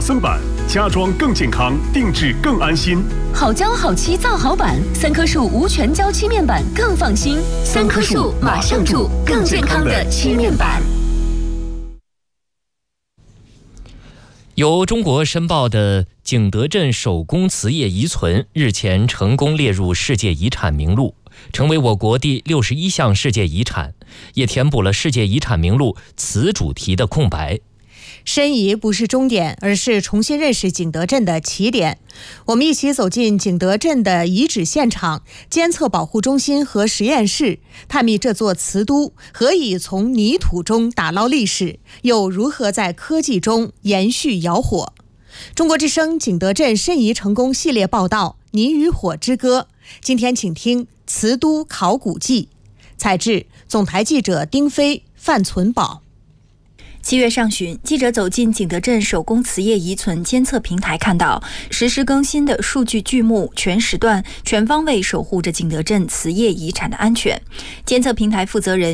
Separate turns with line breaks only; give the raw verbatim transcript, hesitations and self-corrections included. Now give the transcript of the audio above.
森板，家装更健康，定制更安心。
好胶好漆造好板，三棵树无全胶漆面板更放心。三棵树马上住更健康的漆面板。
由中国申报的景德镇手工瓷业遗存日前成功列入世界遗产名录，成为我国第六十一项世界遗产，也填补了世界遗产名录瓷主题的空白。
申遗不是终点，而是重新认识景德镇的起点。我们一起走进景德镇的遗址现场、监测保护中心和实验室，探秘这座瓷都何以从泥土中打捞历史，又如何在科技中延续窑火。中国之声景德镇申遗成功系列报道《泥与火之歌》，今天请听瓷都考古记，采制总台记者丁飞、范存宝。
七月上旬，记者走进景德镇手工瓷业遗存监测平台，看到实时更新的数据巨幕，全时段全方位守护着景德镇瓷业遗产的安全。监测平台负责人